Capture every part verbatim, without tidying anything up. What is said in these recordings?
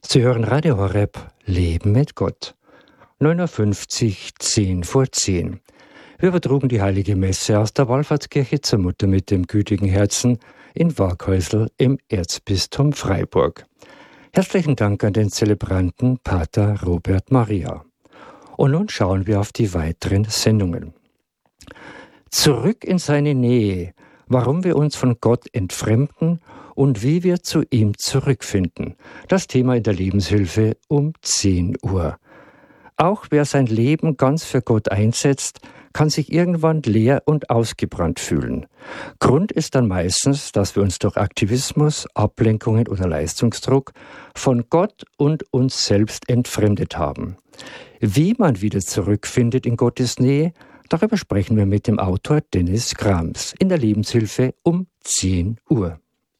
Sie hören Radio Horeb, Leben mit Gott. neun Uhr fünfzig, zehn vor zehn. Wir übertrugen die Heilige Messe aus der Wallfahrtskirche zur Mutter mit dem gütigen Herzen in Waaghäusl im Erzbistum Freiburg. Herzlichen Dank an den Zelebranten Pater Robert Maria. Und nun schauen wir auf die weiteren Sendungen. Zurück in seine Nähe, warum wir uns von Gott entfremden und wie wir zu ihm zurückfinden. Das Thema in der Lebenshilfe um zehn Uhr. Auch wer sein Leben ganz für Gott einsetzt, kann sich irgendwann leer und ausgebrannt fühlen. Grund ist dann meistens, dass wir uns durch Aktivismus, Ablenkungen oder Leistungsdruck von Gott und uns selbst entfremdet haben. Wie man wieder zurückfindet in Gottes Nähe, darüber sprechen wir mit dem Autor Dennis Grams in der Lebenshilfe um zehn Uhr.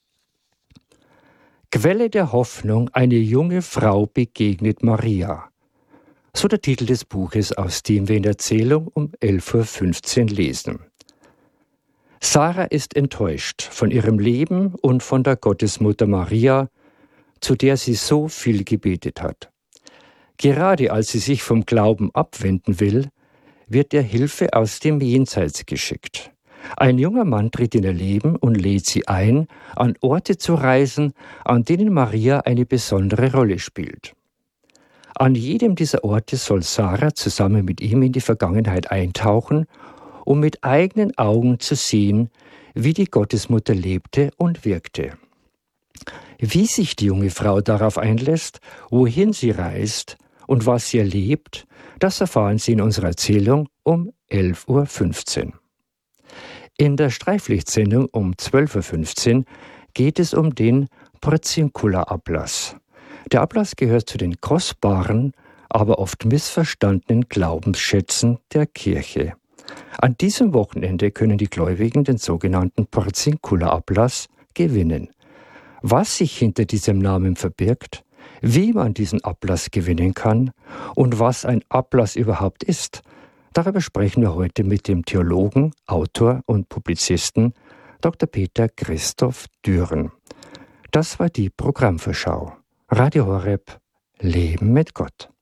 Quelle der Hoffnung, eine junge Frau begegnet Maria. So der Titel des Buches, aus dem wir in der Erzählung um elf Uhr fünfzehn lesen. Sarah ist enttäuscht von ihrem Leben und von der Gottesmutter Maria, zu der sie so viel gebetet hat. Gerade als sie sich vom Glauben abwenden will, wird ihr Hilfe aus dem Jenseits geschickt. Ein junger Mann tritt in ihr Leben und lädt sie ein, an Orte zu reisen, an denen Maria eine besondere Rolle spielt. An jedem dieser Orte soll Sarah zusammen mit ihm in die Vergangenheit eintauchen, um mit eigenen Augen zu sehen, wie die Gottesmutter lebte und wirkte. Wie sich die junge Frau darauf einlässt, wohin sie reist und was sie erlebt, das erfahren Sie in unserer Erzählung um elf Uhr fünfzehn. In der Streiflichtsendung um zwölf Uhr fünfzehn geht es um den Porziuncula-Ablass. Der Ablass gehört zu den kostbaren, aber oft missverstandenen Glaubensschätzen der Kirche. An diesem Wochenende können die Gläubigen den sogenannten Porziuncula-Ablass gewinnen. Was sich hinter diesem Namen verbirgt, wie man diesen Ablass gewinnen kann und was ein Ablass überhaupt ist, darüber sprechen wir heute mit dem Theologen, Autor und Publizisten Doktor Peter Christoph Düren. Das war die Programmvorschau. Radio Horeb, Leben mit Gott.